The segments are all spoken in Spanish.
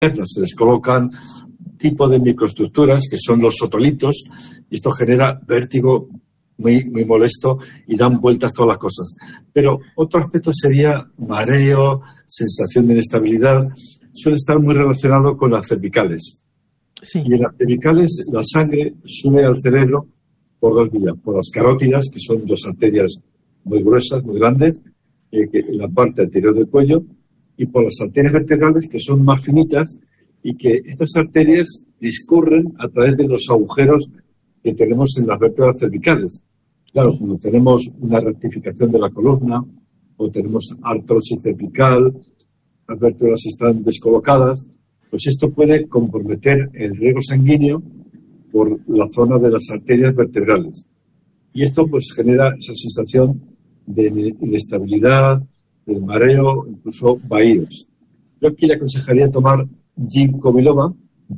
se les colocan tipo de microestructuras que son los otolitos y esto genera vértigo muy, muy molesto y dan vueltas todas las cosas. Pero otro aspecto sería mareo, sensación de inestabilidad, suele estar muy relacionado con las cervicales. Sí. Y en las cervicales la sangre sube al cerebro por dos vías, por las carótidas, que son dos arterias muy gruesas, muy grandes, en la parte anterior del cuello, y por las arterias vertebrales, que son más finitas, y que estas arterias discurren a través de los agujeros que tenemos en las vértebras cervicales. Claro, cuando tenemos una rectificación de la columna, o tenemos artrosis cervical, las vértebras están descolocadas, pues esto puede comprometer el riego sanguíneo por la zona de las arterias vertebrales. Y esto pues genera esa sensación de inestabilidad, de mareo, incluso vaídos. Yo aquí le aconsejaría tomar ginkgo biloba,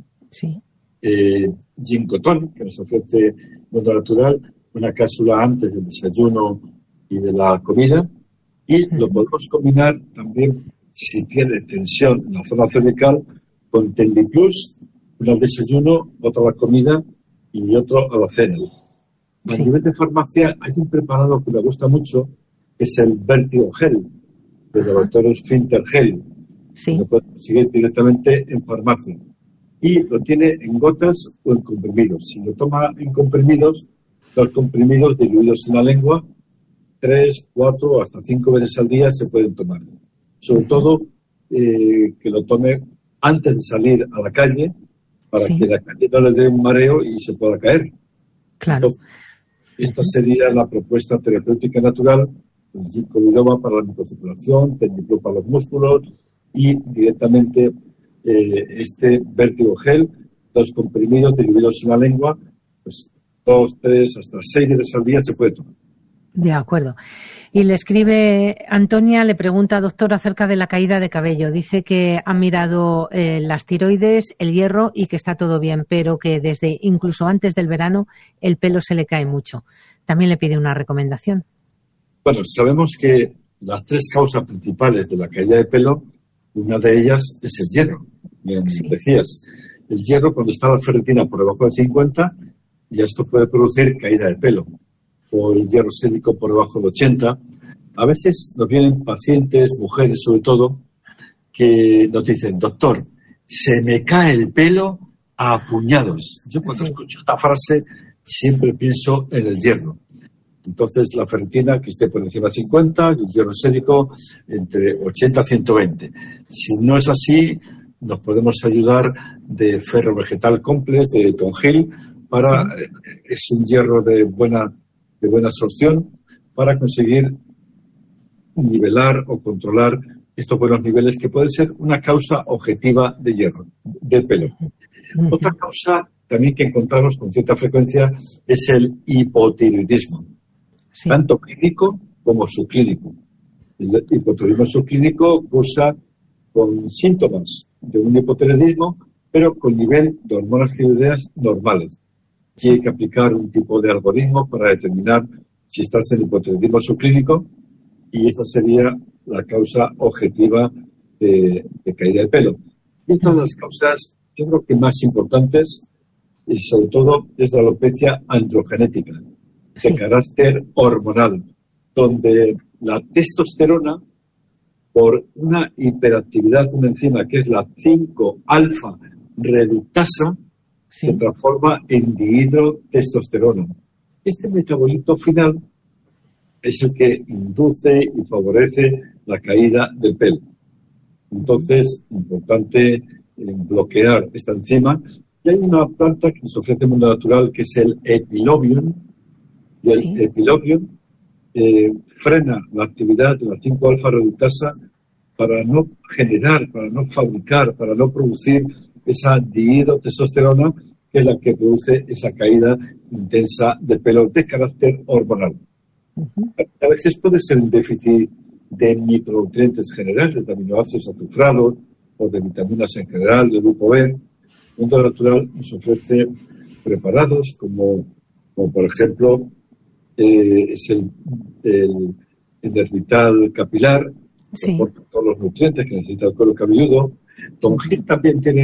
ginkgo tonic, que nos ofrece Mundo Natural, una cápsula antes del desayuno y de la comida, y lo podemos combinar también, si tiene tensión en la zona cervical, con Tendiplus, uno al desayuno, otro a la comida y otro a la cena. A nivel de farmacia hay un preparado que me gusta mucho, que es el Vértigo Gel, del laboratorio Finter Gel. Lo puede conseguir directamente en farmacia. Y lo tiene en gotas o en comprimidos. Si lo toma en comprimidos, los comprimidos diluidos en la lengua, 3, 4 o hasta 5 veces al día se pueden tomar. Sobre todo que lo tome antes de salir a la calle, para que la calle no le dé un mareo y se pueda caer. Claro. Entonces, esta sería la propuesta terapéutica natural, el ginkgo biloba para la microcirculación, Tendiplus para los músculos y directamente este Vértigo Gel, 2 comprimidos diluidos en la lengua, pues 2, 3, hasta 6 veces al día se puede tomar. De acuerdo. Y le escribe Antonia, le pregunta, doctor, acerca de la caída de cabello. Dice que ha mirado las tiroides, el hierro y que está todo bien, pero que desde incluso antes del verano el pelo se le cae mucho. También le pide una recomendación. Bueno, sabemos que las 3 causas principales de la caída de pelo, una de ellas es el hierro. Bien decías, el hierro cuando está la ferritina por debajo de 50, ya esto puede producir caída de pelo. O el hierro sérico por debajo de 80. A veces nos vienen pacientes, mujeres sobre todo, que nos dicen, doctor, se me cae el pelo a puñados. Yo cuando escucho esta frase siempre pienso en el hierro. Entonces la ferritina que esté por encima de 50 y el hierro sérico entre 80 a 120. Si no es así, nos podemos ayudar de ferro vegetal complex, de Tongil, es un hierro de buena absorción para conseguir nivelar o controlar estos buenos niveles que puede ser una causa objetiva de hierro, del pelo. Otra causa también que encontramos con cierta frecuencia es el hipotiroidismo, tanto clínico como subclínico. El hipotiroidismo subclínico cursa con síntomas de un hipotiroidismo, pero con nivel de hormonas tiroideas normales. Y hay que aplicar un tipo de algoritmo para determinar si estás en hipotiroidismo subclínico y esa sería la causa objetiva de caída de pelo. Y todas las causas, yo creo que más importantes, y sobre todo es la alopecia androgenética, de carácter hormonal, donde la testosterona, por una hiperactividad de una enzima que es la 5-alfa reductasa, se transforma en dihidrotestosterona. Este metabolito final es el que induce y favorece la caída del pelo. Entonces, importante bloquear esta enzima. Y hay una planta que nos ofrece el Mundo Natural que es el Epilobium. Y el Epilobium frena la actividad de la 5-alfa reductasa para no generar, para no fabricar, para no producir esa dihidrotestosterona, que es la que produce esa caída intensa de pelo de carácter hormonal. A veces puede ser un déficit de micronutrientes generales, de aminoácidos azufrados o de vitaminas en general, de grupo B. El Mundo Natural nos ofrece preparados como por ejemplo es el Nervital capilar, que aporta todos los nutrientes que necesita el cuero cabelludo, Don Gil también tiene